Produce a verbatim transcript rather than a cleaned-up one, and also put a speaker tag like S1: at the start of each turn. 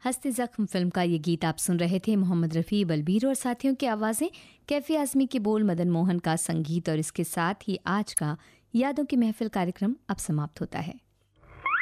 S1: हस्ती जख्म फिल्म का ये गीत आप सुन रहे थे। मोहम्मद रफ़ी, बलबीर और साथियों की आवाज़ें, कैफी आज़मी के बोल, मदन मोहन का संगीत, और इसके साथ ही आज का यादों की महफिल कार्यक्रम अब समाप्त होता है।